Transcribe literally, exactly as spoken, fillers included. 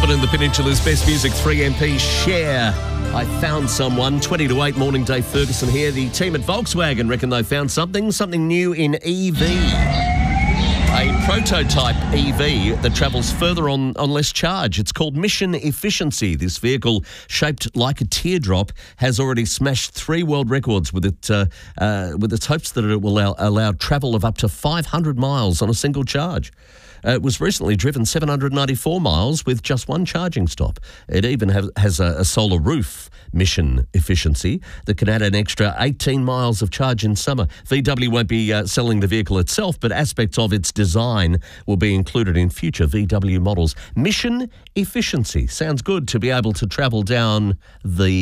Melbourne and the Peninsula's best music, three M P, Share. I found someone. twenty to eight, morning, Dave Ferguson here. The team at Volkswagen reckon they found something, something new in E V. A prototype E V that travels further on, on less charge. It's called Mission Efficiency. This vehicle, shaped like a teardrop, has already smashed three world records with it, uh, uh, with its hopes that it will allow, allow travel of up to five hundred miles on a single charge. Uh, it was recently driven seven hundred ninety-four miles with just one charging stop. It even have, has a, a solar roof, Mission Efficiency, that can add an extra eighteen miles of charge in summer. V W won't be uh, selling the vehicle itself, but aspects of its design will be included in future V W models. Mission Efficiency. Sounds good to be able to travel down the